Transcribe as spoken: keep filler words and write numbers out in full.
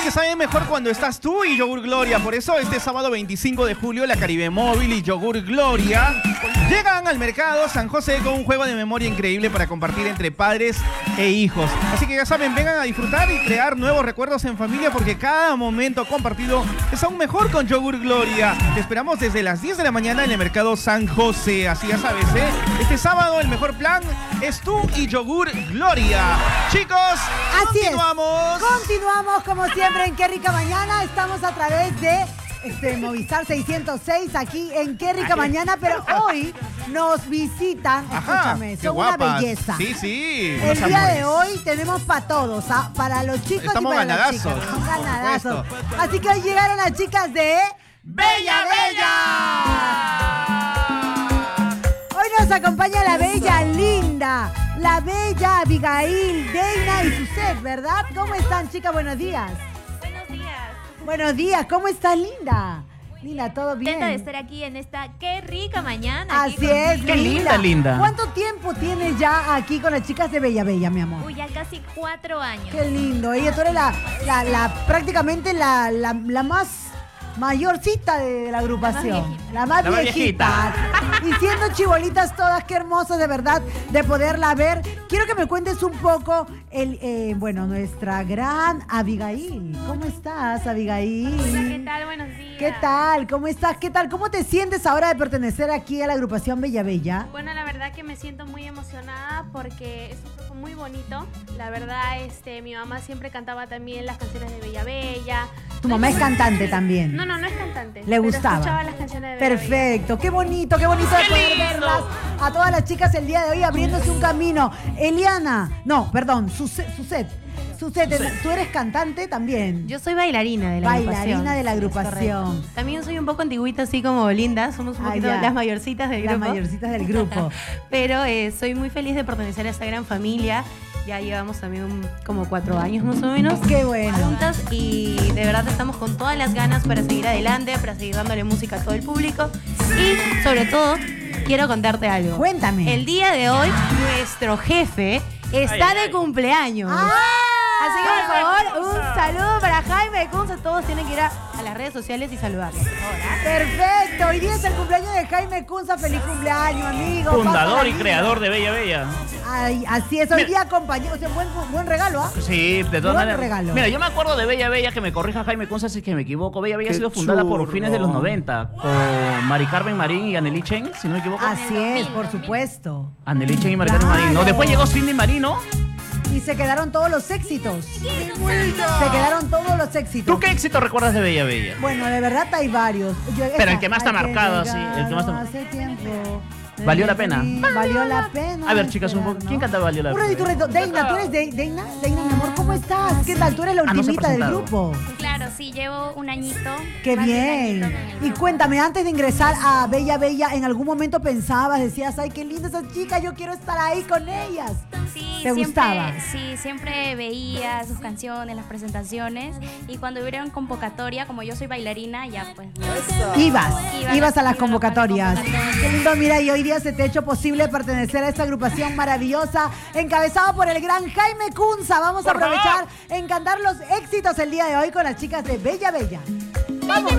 que sabe mejor cuando estás tú y Yogur Gloria. Por eso este sábado veinticinco de julio la Caribe Móvil y Yogur Gloria llegan al mercado San José con un juego de memoria increíble para compartir entre padres e hijos. Así que ya saben, vengan a disfrutar y crear nuevos recuerdos en familia porque cada momento compartido es aún mejor con Yogur Gloria. Te esperamos desde las diez de la mañana en el mercado San José. Así ya sabes, ¿eh? Este sábado el mejor plan es tú y Yogur Gloria. Chicos, Así continuamos. Es. Continuamos como siempre en Qué Rica Mañana. Estamos a través de este, Movistar seiscientos seis aquí en Qué Rica Mañana, pero hoy nos visitan, Ajá, escúchame, qué son una guapas. belleza. Sí, sí. El unos día amores. de hoy tenemos para todos, ¿ah? Para los chicos Estamos y para ganadazos, las chicas. por Ganadazos. supuesto. Así que hoy llegaron las chicas de ¡Bella, Bella! Hoy nos acompaña la bella linda, la bella Abigail, Deina y Suset, ¿verdad? ¿Cómo están, chicas? Buenos días. Buenos días. Buenos días, ¿cómo estás, linda? Linda, ¿todo bien? Contenta de estar aquí en esta Qué Rica Mañana. aquí Así con- es, Qué linda, linda. ¿Cuánto tiempo tienes ya aquí con las chicas de Bella Bella, mi amor? Uy, ya casi cuatro años. Qué lindo. Ella, tú eres la, la, la prácticamente la, la, la más mayorcita de la agrupación. La más La más viejita. Y siendo chibolitas todas, qué hermosas de verdad de poderla ver. Quiero que me cuentes un poco, el, eh, bueno, nuestra gran Abigail. ¿Cómo estás, Abigail? Hola, ¿qué tal? Buenos días. ¿Qué tal? ¿Cómo estás? ¿Qué tal? ¿Cómo te sientes ahora de pertenecer aquí a la agrupación Bella Bella? Bueno, la verdad que me siento muy emocionada porque es un grupo muy bonito. La verdad, este, mi mamá siempre cantaba también las canciones de Bella Bella. Tu mamá es cantante también. No, no, no es cantante. Le pero gustaba. escuchaba las canciones de Bella Bella. Perfecto, qué bonito, qué bonito de poder verlas a todas las chicas el día de hoy abriéndose un camino. Eliana, no, perdón, Suset, Suset, Suset, tú eres cantante también. Yo soy bailarina de la Bailarina agrupación. de la Sí, es agrupación. correcto. También soy un poco antigüita, así como Linda. Somos un Ah, poquito ya. las mayorcitas del Las grupo. mayorcitas del grupo. Pero eh, soy muy feliz de pertenecer a esta gran familia. Ya llevamos también un- como cuatro años más o menos. Qué bueno. Juntas y de verdad estamos con todas las ganas para seguir adelante, para seguir dándole música a todo el público. Y sobre todo, quiero contarte algo. Cuéntame. El día de hoy, nuestro jefe está de cumpleaños. ¡Ah! Así que por favor, un saludo para Jaime Kunza. Todos tienen que ir a, a las redes sociales y saludarlo. por favor, ¿ah? Perfecto, hoy día es el cumpleaños de Jaime Kunza, feliz cumpleaños, amigo. Fundador Pásala y lindo. creador de Bella Bella. Ay, así es, hoy Mira. día acompañó, o sea, buen, buen regalo, ¿ah? Sí, de todas Buen maneras. regalo. Mira, yo me acuerdo de Bella Bella, que me corrija Jaime Conza si es que me equivoco. Bella Bella ha Qué sido fundada por churro. fines de los noventa con Mari Carmen Marín y Anneli Chen, si no me equivoco. Así es, por supuesto. Anneli Chen y Mari Carmen Marín. No, Claro. después llegó Cindy Marino. Y se quedaron todos los éxitos. Se quedaron todos los éxitos. ¿Tú qué éxito recuerdas de Bella Bella? Bueno, de verdad hay varios. Yo- Pero esa, el que más te ha hay marcado, llegar sí, el que más te- hace tiempo. ¿Valió la pena? Sí, Valió la pena. A ver, chicas, un poco. esperar, ¿no? ¿Quién canta Valió la Un pena? ratito, un ratito. Deina, ¿tú eres de, Deina? Deina, mi amor, ¿cómo estás? ¿Qué tal? Tú eres la Ah, no se ha ultimita del presentado. grupo. Claro, sí, llevo un añito. Qué más de un bien. añito con el Y grupo. cuéntame, antes de ingresar a Bella Bella, ¿en algún momento pensabas, decías, ay, qué linda esa chica, yo quiero estar ahí con ellas? Sí, ¿Te siempre, gustaba? Sí, siempre veía sus canciones, las presentaciones. Y cuando hubieron convocatoria, como yo soy bailarina, ya pues. Ibas, Iba a ibas a las las- iba a las convocatorias. convocatorias. Qué lindo, mira, y hoy día se te ha hecho posible pertenecer a esta agrupación maravillosa, encabezada por el gran Jaime Kunza. Vamos a Por favor. aprovechar en cantar los éxitos el día de hoy con las chicas de Bella Bella. ¡Vamos!